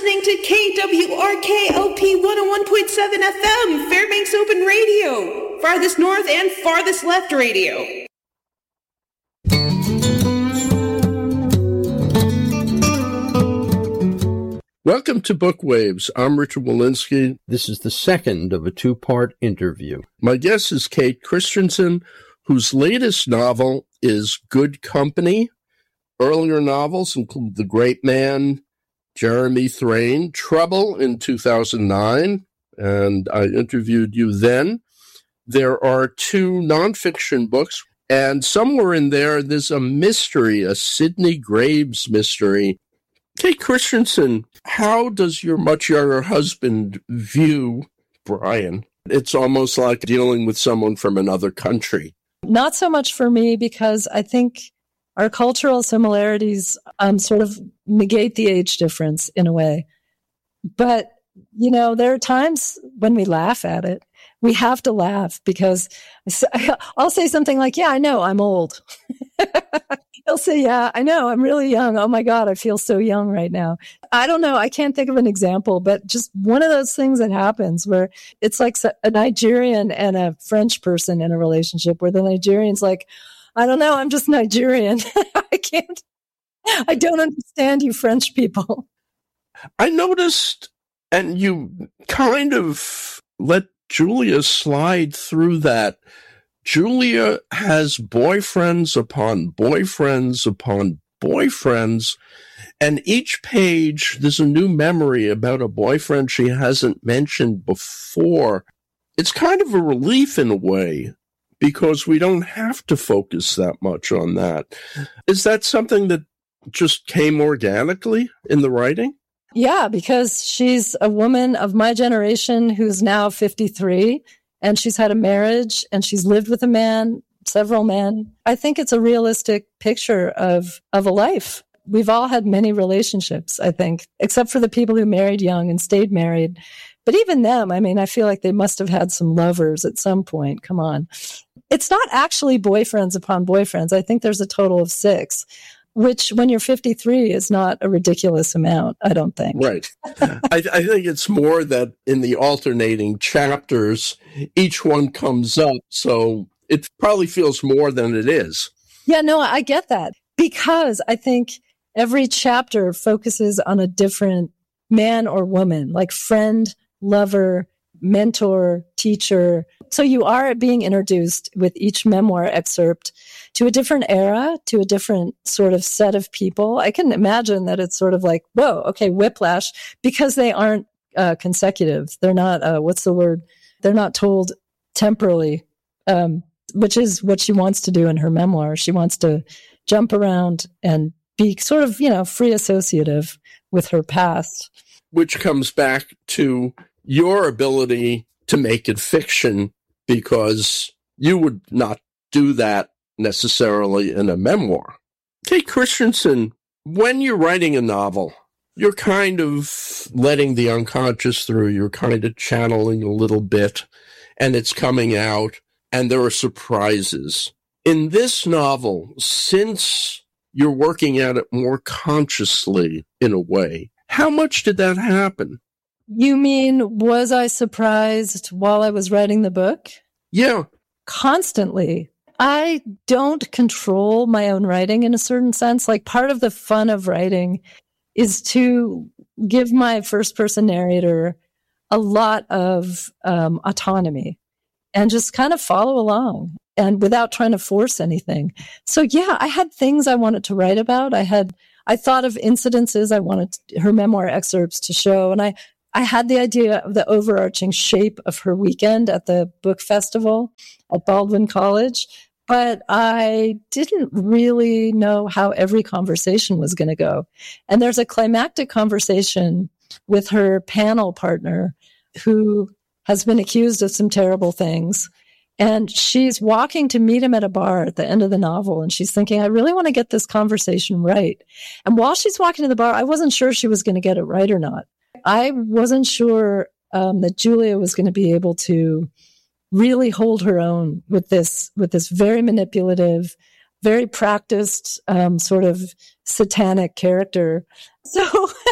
listening to KWRK-LP 101.7 FM, Fairbanks Open Radio, farthest north and farthest left radio. Welcome to Bookwaves. I'm Richard Walensky. This is the second of a two-part interview. My guest is Kate Christensen, whose latest novel is Good Company. Earlier novels include The Great Man, Jeremy Thrain, Trouble in 2009, and I interviewed you then. There are two nonfiction books, and somewhere in there's a mystery, a Sidney Graves mystery. Kate Christensen, how does your much younger husband view Brian? It's almost like dealing with someone from another country. Not so much for me, because I think our cultural similarities sort of negate the age difference in a way. But, you know, there are times when we laugh at it. We have to laugh because I'll say something like, yeah, I know, I'm old. He'll say, yeah, I know, I'm really young. Oh my God, I feel so young right now. I don't know. I can't think of an example, but just one of those things that happens where it's like a Nigerian and a French person in a relationship where the Nigerian's like, I don't know, I'm just Nigerian. I don't understand you French people. I noticed, and you kind of let Julia slide through that. Julia has boyfriends upon boyfriends upon boyfriends, and each page there's a new memory about a boyfriend she hasn't mentioned before. It's kind of a relief in a way, because we don't have to focus that much on that. Is that something that just came organically in the writing? Yeah, because she's a woman of my generation who's now 53, and she's had a marriage, and she's lived with a man, several men. I think it's a realistic picture of a life. We've all had many relationships, I think, except for the people who married young and stayed married. But even them, I mean, I feel like they must have had some lovers at some point. Come on. It's not actually boyfriends upon boyfriends. I think there's a total of 6. Which, when you're 53, is not a ridiculous amount, I don't think. Right. I think it's more that in the alternating chapters, each one comes up, so it probably feels more than it is. Yeah, no, I get that. Because I think every chapter focuses on a different man or woman, like friend, lover, mentor, teacher. So you are being introduced with each memoir excerpt to a different era, to a different sort of set of people. I can imagine that it's sort of like, whoa, okay, whiplash, because they aren't consecutive. They're not, what's the word? They're not told temporally, which is what she wants to do in her memoir. She wants to jump around and be sort of, free associative with her past. Which comes back to your ability to make it fiction, because you would not do that necessarily in a memoir. Kate Christensen, when you're writing a novel, you're kind of letting the unconscious through, you're kind of channeling a little bit, and it's coming out, and there are surprises. In this novel, since you're working at it more consciously in a way, how much did that happen? You mean, was I surprised while I was writing the book? Yeah. Constantly. I don't control my own writing in a certain sense. Like, part of the fun of writing is to give my first-person narrator a lot of autonomy and just kind of follow along and without trying to force anything. So, yeah, I had things I wanted to write about. I thought of incidences I wanted her memoir excerpts to show, and I had the idea of the overarching shape of her weekend at the book festival at Baldwin College, but I didn't really know how every conversation was going to go. And there's a climactic conversation with her panel partner who has been accused of some terrible things. And she's walking to meet him at a bar at the end of the novel. And she's thinking, I really want to get this conversation right. And while she's walking to the bar, I wasn't sure she was going to get it right or not. I wasn't sure that Julia was going to be able to really hold her own with this very manipulative, very practiced sort of satanic character. So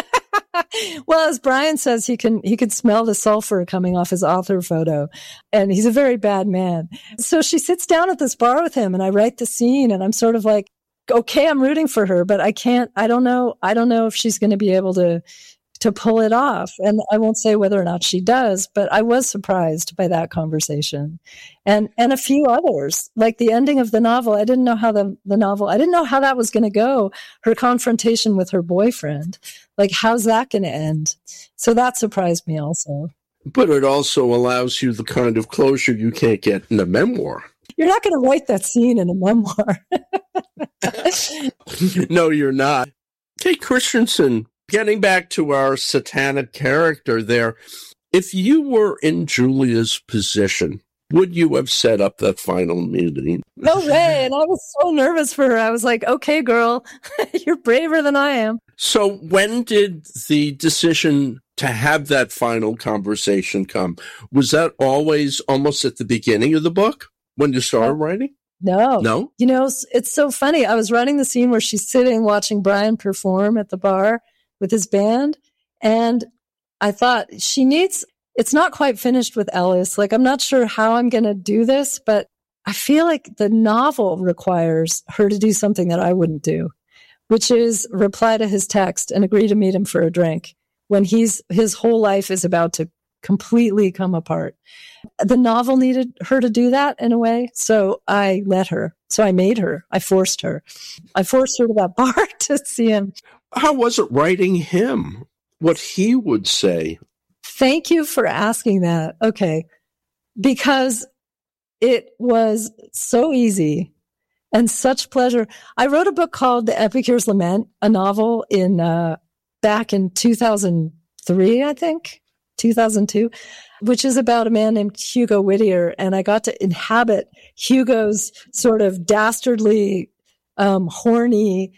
Well, as Brian says, he could smell the sulfur coming off his author photo, and he's a very bad man. So she sits down at this bar with him, and I write the scene, and I'm sort of like, okay, I'm rooting for her, but I don't know if she's going to be able to pull it off. And I won't say whether or not she does, but I was surprised by that conversation. And a few others, like the ending of the novel. I didn't know how I didn't know how that was going to go. Her confrontation with her boyfriend. Like, how's that going to end? So that surprised me also. But it also allows you the kind of closure you can't get in a memoir. You're not going to write that scene in a memoir. No, you're not. Kate Christensen, getting back to our satanic character there, if you were in Julia's position, would you have set up that final meeting? No way. And I was so nervous for her. I was like, okay, girl, you're braver than I am. So when did the decision to have that final conversation come? Was that always almost at the beginning of the book when you started writing? No. You know, it's so funny. I was writing the scene where she's sitting watching Brian perform at the bar with his band. And I thought it's not quite finished with Ellis. Like, I'm not sure how I'm going to do this, but I feel like the novel requires her to do something that I wouldn't do, which is reply to his text and agree to meet him for a drink when his whole life is about to completely come apart. The novel needed her to do that in a way. So I let her. So I made her. I forced her. I forced her to that bar to see him. How was it writing him? What he would say? Thank you for asking that. Okay. Because it was so easy and such pleasure. I wrote a book called The Epicure's Lament, a novel back in 2003, I think, 2002, which is about a man named Hugo Whittier. And I got to inhabit Hugo's sort of dastardly, horny,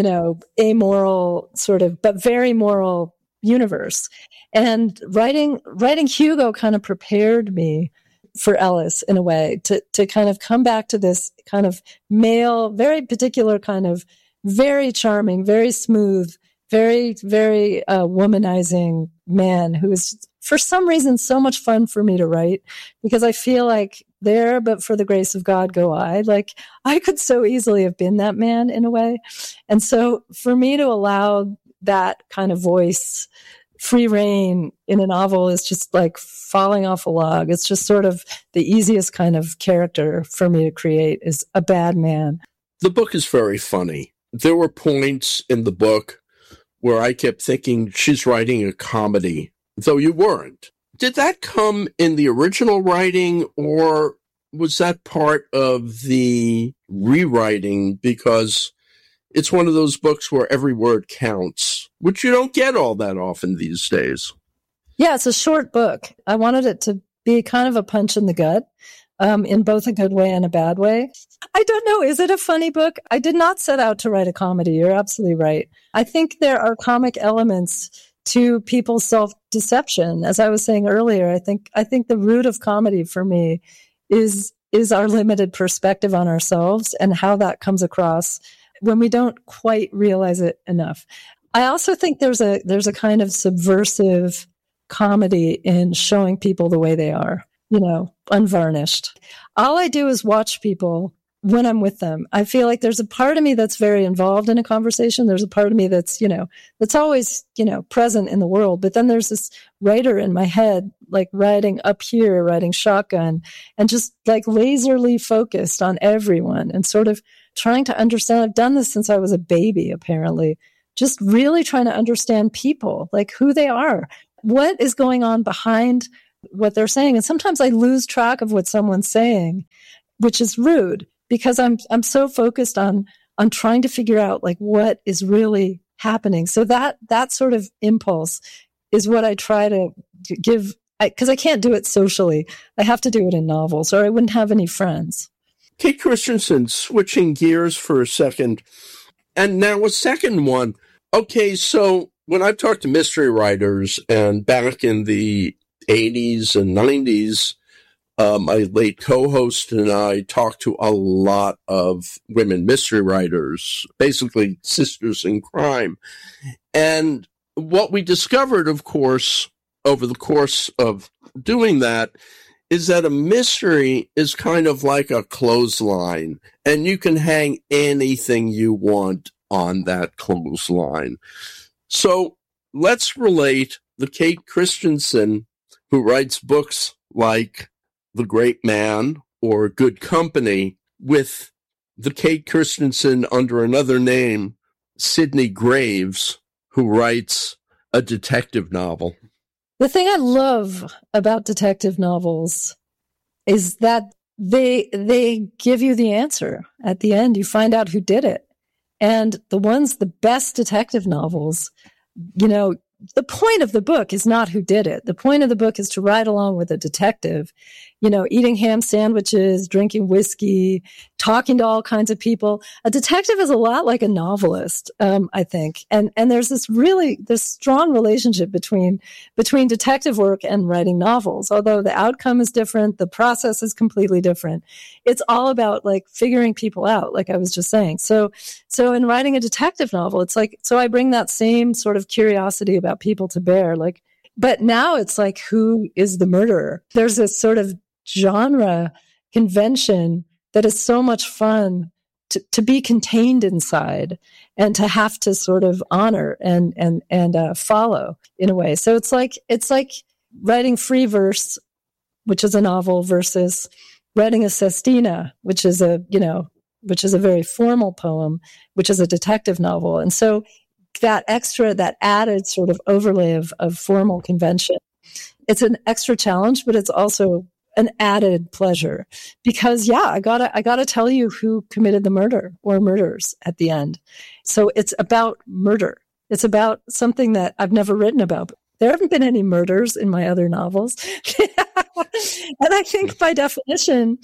amoral sort of, but very moral universe. And writing Hugo kind of prepared me for Ellis in a way to kind of come back to this kind of male, very particular kind of very charming, very smooth, very, very womanizing man who is for some reason so much fun for me to write, because I feel like there, but for the grace of God go I. Like, I could so easily have been that man in a way. And so for me to allow that kind of voice free reign in a novel is just like falling off a log. It's just sort of the easiest kind of character for me to create is a bad man. The book is very funny. There were points in the book where I kept thinking she's writing a comedy, though you weren't. Did that come in the original writing, or was that part of the rewriting? Because it's one of those books where every word counts, which you don't get all that often these days. Yeah, it's a short book. I wanted it to be kind of a punch in the gut, in both a good way and a bad way. I don't know. Is it a funny book? I did not set out to write a comedy. You're absolutely right. I think there are comic elements to people's self-deception. As I was saying earlier, I think the root of comedy for me is our limited perspective on ourselves and how that comes across when we don't quite realize it enough. I also think there's a kind of subversive comedy in showing people the way they are, unvarnished. All I do is watch people when I'm with them. I feel like there's a part of me that's very involved in a conversation. There's a part of me that's, that's always, present in the world. But then there's this writer in my head, like riding up here, riding shotgun, and just like laserly focused on everyone and sort of trying to understand. I've done this since I was a baby, apparently. Just really trying to understand people, like who they are, what is going on behind what they're saying. And sometimes I lose track of what someone's saying, which is rude, because I'm so focused on trying to figure out like what is really happening. So that sort of impulse is what I try to give, because I can't do it socially. I have to do it in novels, or I wouldn't have any friends. Kate Christensen, switching gears for a second, and now a second one. Okay, so when I've talked to mystery writers, and back in the 80s and 90s, my late co-host and I talked to a lot of women mystery writers, basically sisters in crime. And what we discovered, of course, over the course of doing that, is that a mystery is kind of like a clothesline, and you can hang anything you want on that clothesline. So let's relate the Kate Christensen, who writes books like The Great Man or Good Company, with the Kate Christensen under another name, Sydney Graves, who writes a detective novel. The thing I love about detective novels is that they give you the answer. At the end, you find out who did it. And the best detective novels, the point of the book is not who did it. The point of the book is to ride along with a detective, eating ham sandwiches, drinking whiskey, talking to all kinds of people. A detective is a lot like a novelist, I think. And there's this strong relationship between detective work and writing novels. Although the outcome is different, the process is completely different. It's all about figuring people out, like I was just saying. So in writing a detective novel, it's so I bring that same sort of curiosity about people to bear, but now it's who is the murderer? There's this sort of genre convention that is so much fun to be contained inside and to have to sort of honor and follow in a way. So it's like writing free verse, which is a novel, versus writing a sestina, which is a very formal poem, which is a detective novel. And so that added sort of overlay of formal convention, it's an extra challenge, but it's also an added pleasure because, I gotta tell you who committed the murder or murders at the end. So it's about murder. It's about something that I've never written about. There haven't been any murders in my other novels. And I think by definition,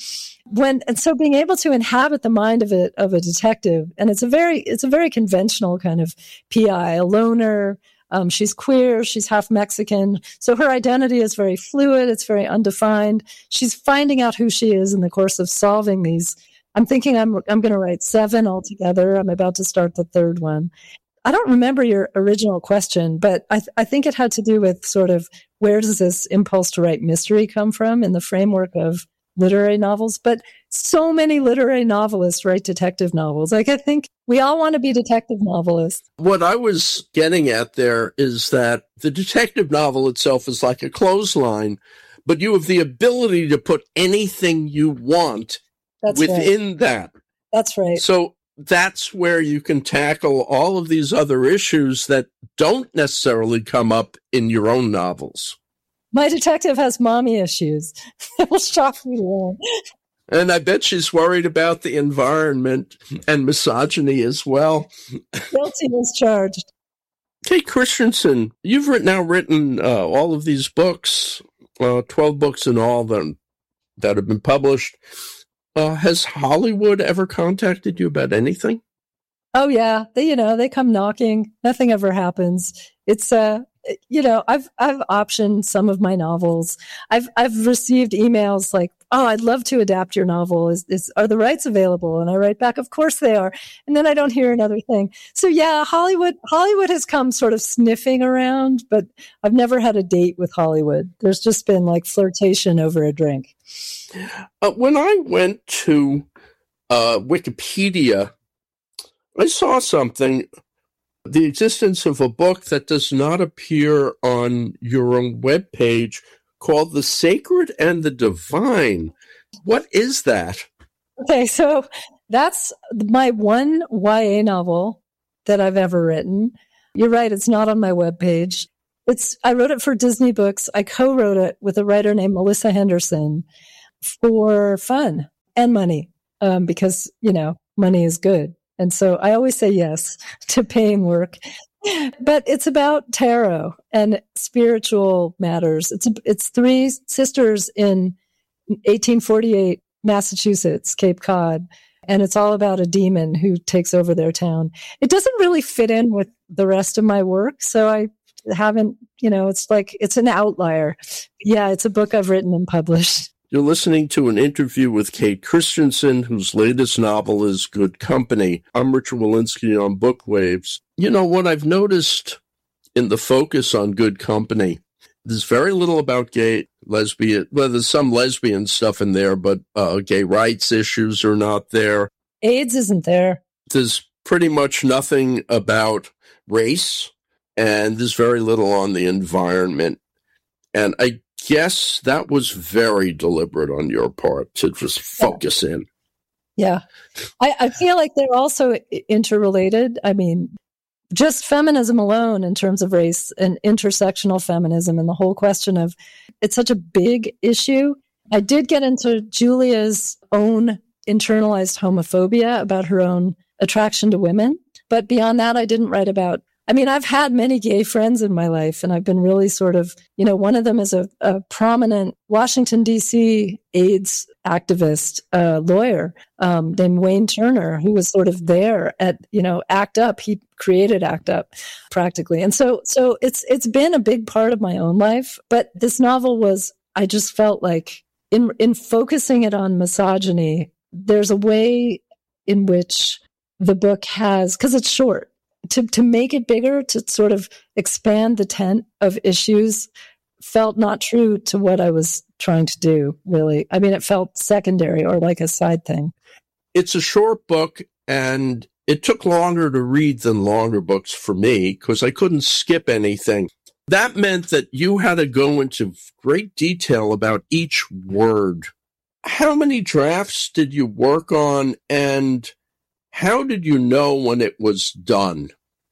so being able to inhabit the mind of a detective, and it's a very conventional kind of PI, a loner. She's queer, she's half Mexican. So her identity is very fluid. It's very undefined. She's finding out who she is in the course of solving these. I'm thinking I'm going to write 7 altogether. I'm about to start the 3rd one. I don't remember your original question, but I think it had to do with sort of where does this impulse to write mystery come from in the framework of literary novels? But so many literary novelists write detective novels. I think we all want to be detective novelists. What I was getting at there is that the detective novel itself is like a clothesline, but you have the ability to put anything you want within that. That's right. So that's where you can tackle all of these other issues that don't necessarily come up in your own novels. My detective has mommy issues. It will shock me to learn. And I bet she's worried about the environment and misogyny as well. Guilty as charged. Kate Christensen, you've now written all of these books, 12 books in all that have been published. Has Hollywood ever contacted you about anything? Oh yeah, they come knocking. Nothing ever happens. It's I've optioned some of my novels. I've received emails like, "Oh, I'd love to adapt your novel. Are the rights available?" And I write back, "Of course they are." And then I don't hear another thing. So yeah, Hollywood has come sort of sniffing around, but I've never had a date with Hollywood. There's just been flirtation over a drink. When I went to Wikipedia, I saw something. The existence of a book that does not appear on your own webpage called The Sacred and the Divine. What is that? Okay, so that's my one YA novel that I've ever written. You're right, it's not on my webpage. I wrote it for Disney Books. I co-wrote it with a writer named Melissa Henderson for fun and money, because, money is good. And so I always say yes to paying work. But it's about tarot and spiritual matters. It's 3 sisters in 1848 Massachusetts, Cape Cod, and it's all about a demon who takes over their town. It doesn't really fit in with the rest of my work, so I haven't, it's an outlier. Yeah, it's a book I've written and published. You're listening to an interview with Kate Christensen, whose latest novel is Good Company. I'm Richard Wolinsky on Book Waves. What I've noticed in the focus on Good Company. There's very little about gay, lesbian, well, there's some lesbian stuff in there, but gay rights issues are not there. AIDS isn't there. There's pretty much nothing about race, and there's very little on the environment. And I guess that was very deliberate on your part to just focus in. Yeah. I feel like they're also interrelated. I mean, just feminism alone in terms of race and intersectional feminism and the whole question of it's such a big issue. I did get into Julia's own internalized homophobia about her own attraction to women. But beyond that, I didn't write about. I mean, I've had many gay friends in my life, and I've been really sort of, one of them is a prominent Washington, D.C. AIDS activist lawyer named Wayne Turner, who was sort of there at, ACT UP. He created ACT UP practically. And so it's been a big part of my own life. But this novel was, I just felt like in focusing it on misogyny, there's a way in which the book has, because it's short, to make it bigger, to sort of expand the tent of issues felt not true to what I was trying to do, really. I mean, it felt secondary or like a side thing. It's a short book, and it took longer to read than longer books for me because I couldn't skip anything. That meant that you had to go into great detail about each word. How many drafts did you work on, and how did you know when it was done?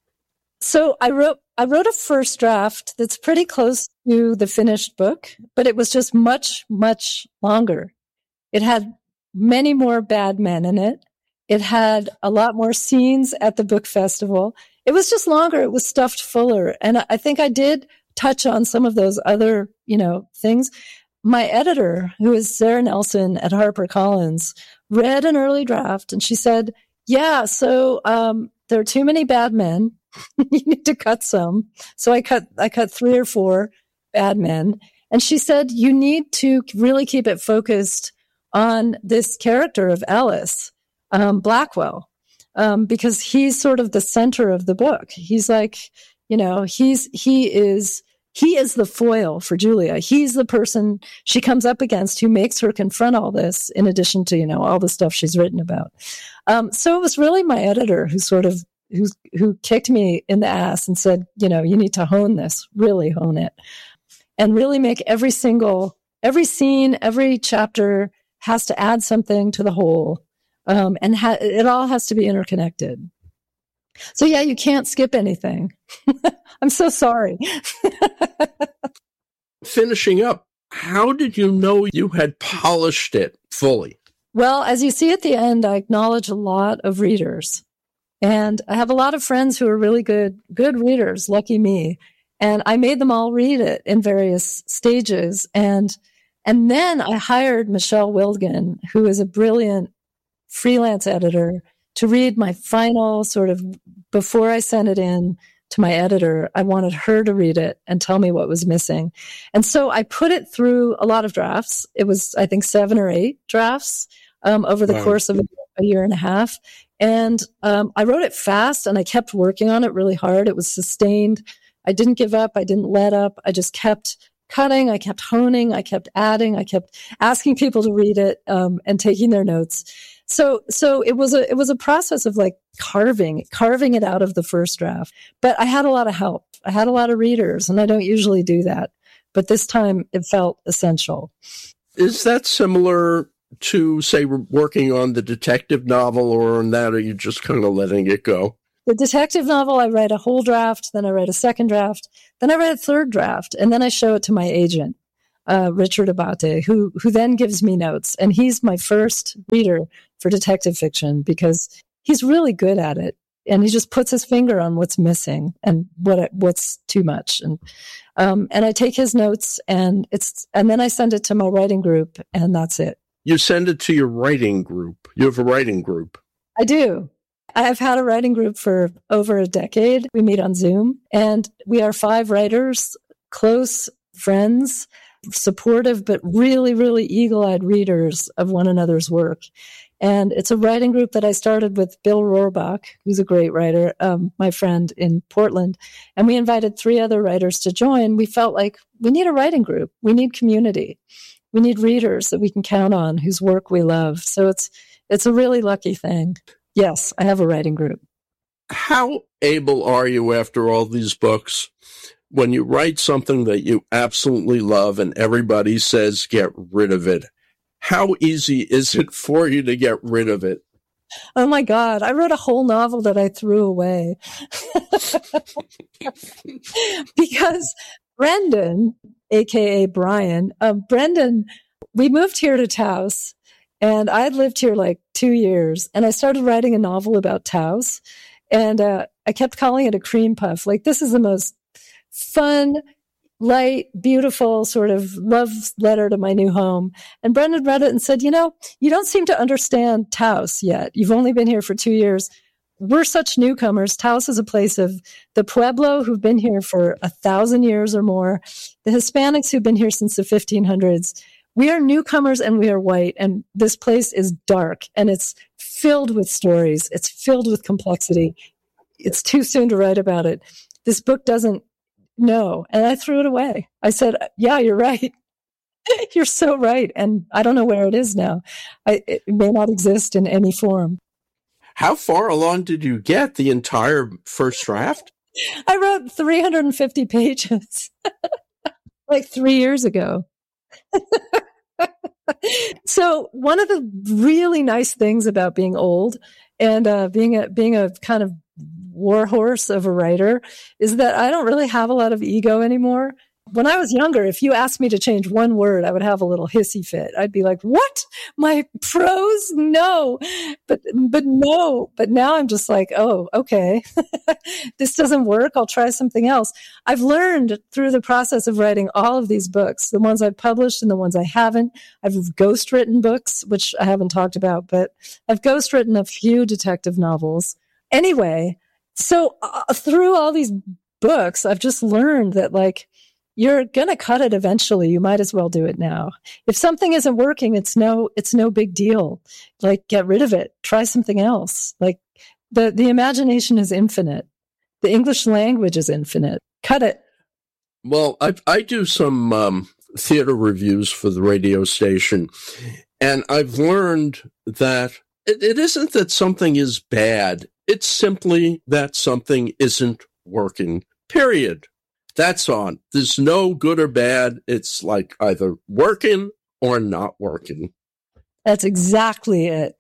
So I wrote a first draft that's pretty close to the finished book, but it was just much, much longer. It had many more bad men in it. It had a lot more scenes at the book festival. It was just longer. It was stuffed fuller. And I think I did touch on some of those other, things. My editor, who is Sarah Nelson at HarperCollins, read an early draft and she said, yeah, so there are too many bad men. You need to cut some. So I cut 3 or 4 bad men. And she said, you need to really keep it focused on this character of Ellis, Blackwell, because he's sort of the center of the book. He's like, he is the foil for Julia. He's the person she comes up against who makes her confront all this, in addition to, all the stuff she's written about. So it was really my editor who kicked me in the ass and said, you need to hone this, really hone it, and really make every scene, every chapter has to add something to the whole. And it all has to be interconnected. So yeah, you can't skip anything. I'm so sorry. Finishing up, how did you know you had polished it fully? Well, as you see at the end, I acknowledge a lot of readers. And I have a lot of friends who are really good readers, lucky me. And I made them all read it in various stages. And then I hired Michelle Wilgen, who is a brilliant freelance editor, to read my final sort of, before I sent it in to my editor, I wanted her to read it and tell me what was missing. And so I put it through a lot of drafts. It was, I think, 7 or 8 drafts over the course of a year and a half. And I wrote it fast and I kept working on it really hard. It was sustained. I didn't give up. I didn't let up. I just kept cutting. I kept honing. I kept adding. I kept asking people to read it and taking their notes. So it was a process of like carving it out of the first draft. But I had a lot of help. I had a lot of readers, and I don't usually do that. But this time it felt essential. Is that similar to, say, working on the detective novel, or in that, are you just kind of letting it go? The detective novel, I write a whole draft, then I write a second draft, then I write a third draft, and then I show it to my agent, Richard Abate, who then gives me notes. And he's my first reader for detective fiction because he's really good at it. And he just puts his finger on what's missing and what's too much. And I take his notes and then I send it to my writing group, and that's it. You send it to your writing group. You have a writing group. I do. I've had a writing group for over a decade. We meet on Zoom, and we are 5 writers, close friends, supportive, but really, really eagle-eyed readers of one another's work. And it's a writing group that I started with Bill Rohrbach, who's a great writer, my friend in Portland. And we invited 3 other writers to join. We felt like we need a writing group. We need community. We need readers that we can count on, whose work we love. So it's a really lucky thing. Yes, I have a writing group. How able are you, after all these books, when you write something that you absolutely love and everybody says get rid of it? How easy is it for you to get rid of it? Oh my God, I wrote a whole novel that I threw away. Because Brendan, aka Brian, Brendan, we moved here to Taos, and I'd lived here like 2 years, and I started writing a novel about Taos, and I kept calling it a cream puff. Like, this is the most fun, light, beautiful sort of love letter to my new home. And Brendan read it and said, you don't seem to understand Taos yet. You've only been here for 2 years. We're such newcomers. Taos is a place of the Pueblo, who've been here for 1,000 years or more, the Hispanics who've been here since the 1500s. We are newcomers and we are white, and this place is dark, and it's filled with stories. It's filled with complexity. It's too soon to write about it. This book doesn't know. And I threw it away. I said, yeah, you're right. You're so right. And I don't know where it is now. It may not exist in any form. How far along did you get? The entire first draft? I wrote 350 pages like 3 years ago. So one of the really nice things about being old and being a kind of warhorse of a writer is that I don't really have a lot of ego anymore. When I was younger, if you asked me to change one word, I would have a little hissy fit. I'd be like, what? My prose? No. But no. But now I'm just like, oh, okay. This doesn't work. I'll try something else. I've learned through the process of writing all of these books, the ones I've published and the ones I haven't. I've ghostwritten books, which I haven't talked about, but I've ghostwritten a few detective novels. Anyway, so through all these books, I've just learned that, like, you're going to cut it eventually. You might as well do it now. If something isn't working, it's no big deal. Like, get rid of it. Try something else. Like, the imagination is infinite. The English language is infinite. Cut it. Well, I do some theater reviews for the radio station, and I've learned that it isn't that something is bad. It's simply that something isn't working, period. That's on. There's no good or bad. It's like either working or not working. That's exactly it.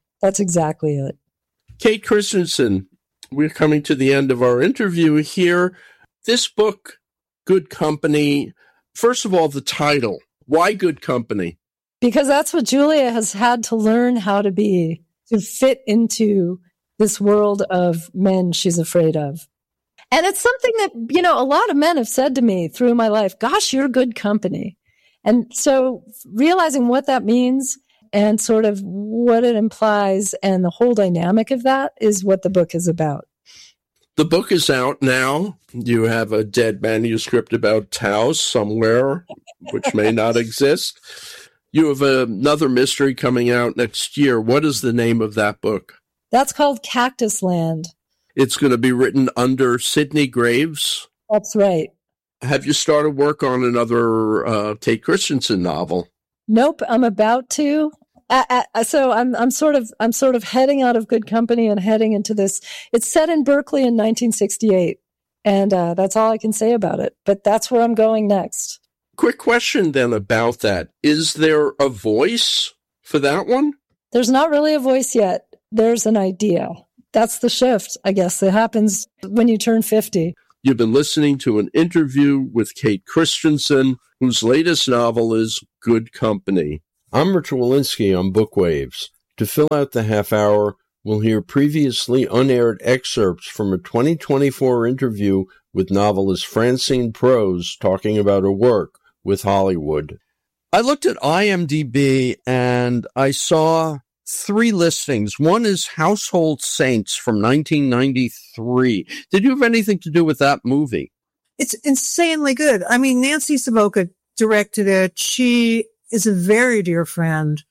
Kate Christensen, we're coming to the end of our interview here. This book, Good Company, first of all, the title. Why Good Company? Because that's what Julia has had to learn how to be, to fit into this world of men she's afraid of. And it's something that, a lot of men have said to me through my life, gosh, you're good company. And so realizing what that means and sort of what it implies and the whole dynamic of that is what the book is about. The book is out now. You have a dead manuscript about Taos somewhere, which may not exist. You have another mystery coming out next year. What is the name of that book? That's called Cactus Land. It's going to be written under Sidney Graves. That's right. Have you started work on another Kate Christensen novel? Nope, I'm about to. So I'm sort of heading out of Good Company and heading into this. It's set in Berkeley in 1968, and that's all I can say about it. But that's where I'm going next. Quick question then about that: is there a voice for that one? There's not really a voice yet. There's an idea. That's the shift, I guess, that happens when you turn 50. You've been listening to an interview with Kate Christensen, whose latest novel is Good Company. I'm Richard Wolinsky on Bookwaves. To fill out the half hour, we'll hear previously unaired excerpts from a 2024 interview with novelist Francine Prose talking about her work with Hollywood. I looked at IMDb and I saw 3 listings. One is Household Saints from 1993. Did you have anything to do with that movie? It's insanely good. I mean, Nancy Savoca directed it. She is a very dear friend.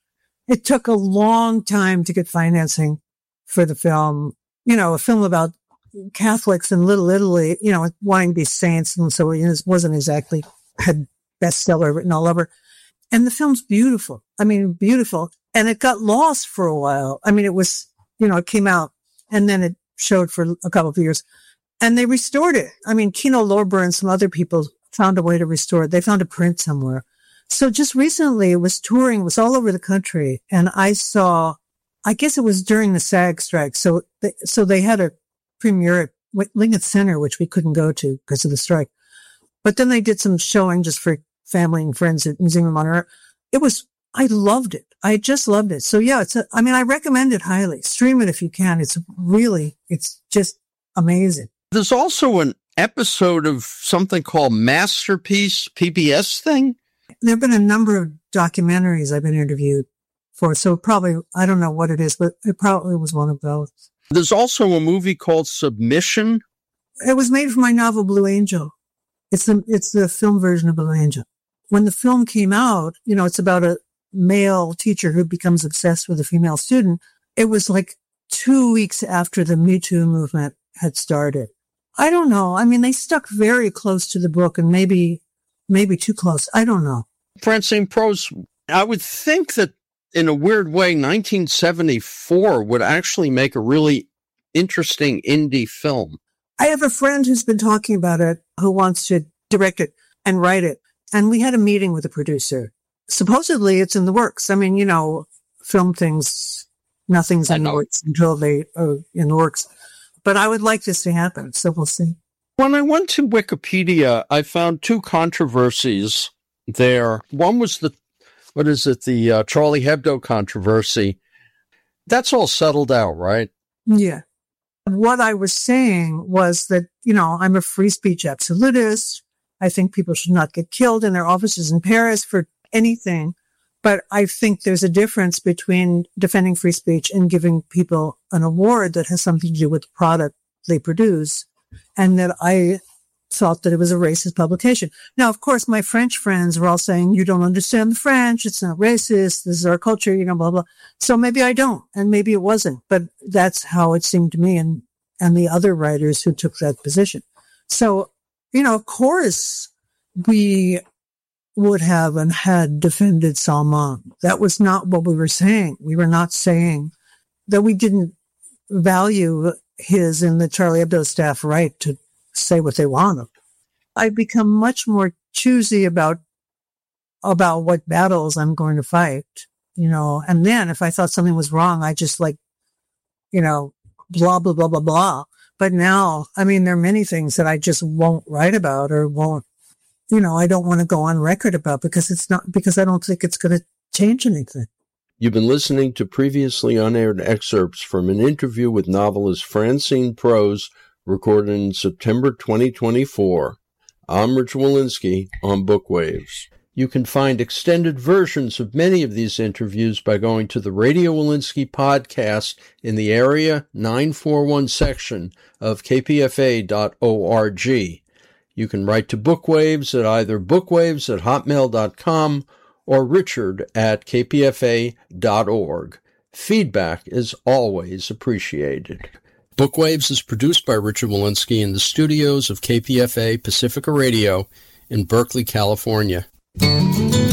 It took a long time to get financing for the film. You know, a film about Catholics in Little Italy, you know, wanting to be saints. And so it wasn't exactly had bestseller written all over. And the film's beautiful. I mean, beautiful. And it got lost for a while. I mean, it was, you know, it came out and then it showed for a couple of years and they restored it. I mean, Kino Lorber and some other people found a way to restore it. They found a print somewhere. So just recently it was touring, it was all over the country. And I saw, I guess it was during the SAG strike. So they had a premiere at Lincoln Center, which we couldn't go to because of the strike. But then they did some showing just for family and friends at Museum of Modern Art. I loved it. I just loved it. So yeah, I recommend it highly. Stream it if you can. It's just amazing. There's also an episode of something called Masterpiece, PBS thing. There have been a number of documentaries I've been interviewed for. So probably, I don't know what it is, but it probably was one of those. There's also a movie called Submission. It was made for my novel Blue Angel. It's the film version of Blue Angel. When the film came out, you know, it's about a male teacher who becomes obsessed with a female student. It was like 2 weeks after the Me Too movement had started. I don't know. I mean, they stuck very close to the book and maybe too close. I don't know. Francine Prose, I would think that in a weird way, 1974 would actually make a really interesting indie film. I have a friend who's been talking about it, who wants to direct it and write it. And we had a meeting with the producer. Supposedly it's in the works. I mean, you know, film things, nothing's in the works until they are in the works. But I would like this to happen. So we'll see. When I went to Wikipedia, I found two controversies there. One was the Charlie Hebdo controversy. That's all settled out, right? Yeah. What I was saying was that, you know, I'm a free speech absolutist. I think people should not get killed in their offices in Paris for anything. But I think there's a difference between defending free speech and giving people an award that has something to do with the product they produce. And that I thought that it was a racist publication. Now, of course, my French friends were all saying, you don't understand the French. It's not racist. This is our culture, you know, blah, blah. So maybe I don't, and maybe it wasn't, but that's how it seemed to me and the other writers who took that position. So, you know, of course, we would have and had defended Salman. That was not what we were saying. We were not saying that we didn't value his and the Charlie Hebdo staff right to say what they want. I've become much more choosy about what battles I'm going to fight, you know, and then if I thought something was wrong, I just blah, blah, blah, blah, blah. But now, I mean, there are many things that I just won't write about or won't, you know, I don't want to go on record about because I don't think it's going to change anything. You've been listening to previously unaired excerpts from an interview with novelist Francine Prose recorded in September 2024. I'm Rich Walensky on Bookwaves. You can find extended versions of many of these interviews by going to the Radio Walensky podcast in the Area 941 section of kpfa.org. You can write to Bookwaves at either bookwaves@hotmail.com or richard@kpfa.org. Feedback is always appreciated. Bookwaves is produced by Richard Walensky in the studios of KPFA Pacifica Radio in Berkeley, California.